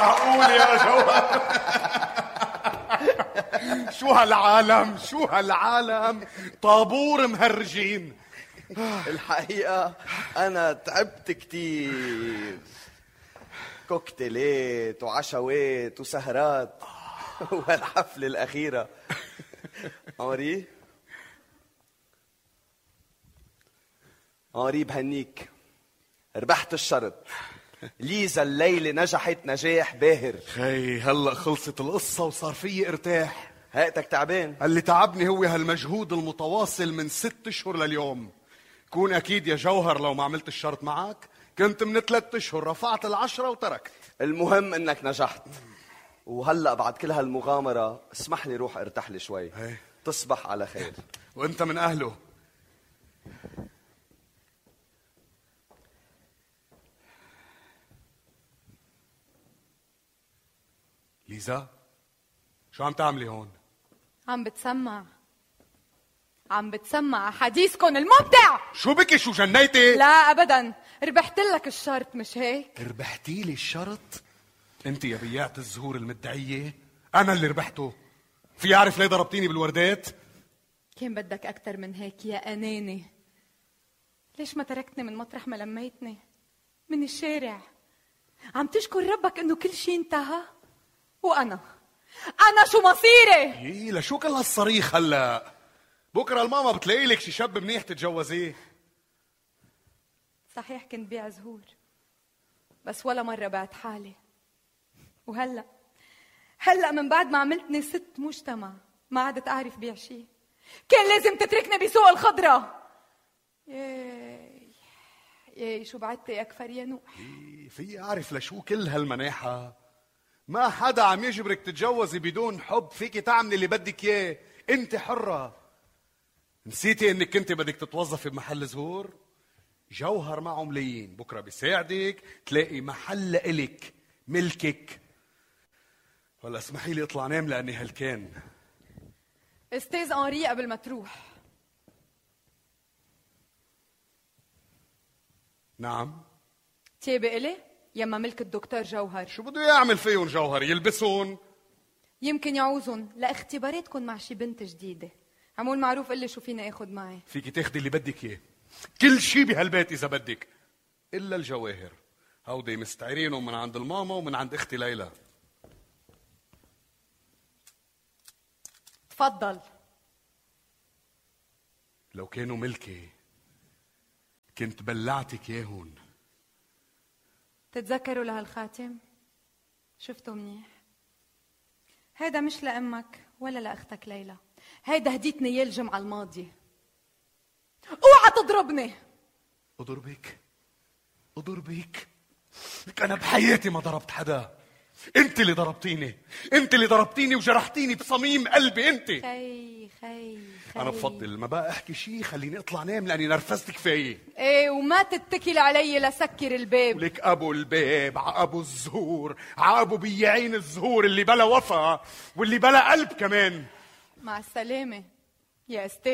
معقول يا جوهر؟ شو هالعالم طابور مهرجين. الحقيقة أنا تعبت كتير، كوكتيلات وعشوات وسهرات والحفلة الأخيرة. أنري بهنيك، ربحت الشرط. ليزا الليلة نجحت نجاح باهر. خي هلأ خلصت القصة وصار فيي ارتاح. هيئتك تعبان؟ اللي تعبني هو هالمجهود المتواصل من 6 أشهر لليوم. كون أكيد يا جوهر لو ما عملت الشرط معك كنت من 3 أشهر رفعت 10 وتركت. المهم إنك نجحت. وهلأ بعد كل هالمغامرة اسمح لي روح ارتاح لي شوي. تصبح على خير. وانت من أهله. ليزا شو عم تعملي هون؟ عم بتسمع حديثكم الممتع. شو بكي؟ شو جنيتي؟ لا أبدا، ربحت لك الشرط مش هيك؟ ربحتي لي الشرط؟ انت يا بياعة الزهور المدعية انا اللي ربحته. في اعرف ليه ضربتيني بالوردات؟ كان بدك أكتر من هيك يا أناني. ليش ما تركتني من مطرح ما لميتني من الشارع؟ عم تشكر ربك إنه كل شيء انتهى. وأنا شو مصيري؟ ايه لشو كل هالصريخ هلا؟ بكره الماما بتلاقي لك شي شاب منيح تتجوزيه. صحيح كنت بيع زهور بس ولا مرة بعت حالي. وهلأ من بعد ما عملتني ست مجتمع ما عدت أعرف بيع شي. كان لازم تتركني بسوق الخضرة. ياي شو بعدت أكفر يا نوح. في أعرف لشو كل هالمناحة؟ ما حدا عم يجبرك تتجوزي بدون حب. فيكي تعملي اللي بدك إياه، أنت حرة. نسيتي إنك كنت بدك تتوظفي بمحل زهور؟ جوهر معه ملايين، بكرة بيساعدك تلاقي محل إلك ملكك. ولا اسمحي لي اطلع نام لأني هلكان. استاذ أنري قبل ما تروح. نعم. تيابي إلي يما ملك الدكتور جوهر. شو بده يعمل فيهم جوهر؟ يلبسون؟ يمكن يعوزن لاختباراتكم مع شي بنت جديدة. عمول معروف قلي شو فينا اخد معي. فيكي تاخدي اللي بدك اياه، كل شي بهالبيت اذا بدك، الا الجواهر. هودي مستعيرينهم من عند الماما ومن عند اختي ليلى. تفضل. لو كانوا ملكي كنت بلعتك ياهن. تتذكروا لهالخاتم؟ شفتوا منيح؟ هيدا مش لأمك ولا لأختك ليلى، هيدا هديتني اياه الجمعة الماضية. اوعى تضربني. اضربك؟ لك انا بحياتي ما ضربت حدا. انت اللي ضربتيني وجرحتيني بصميم قلبي انت. خي انا بفضل ما بقى احكي شي، خليني اطلع نام لاني نرفزت كفايه. ايه وما تتكل علي لسكر الباب. ولك ابو الباب عابو الزهور، عابو بياعين الزهور اللي بلا وفا واللي بلا قلب كمان. مع السلامة يا استاذ.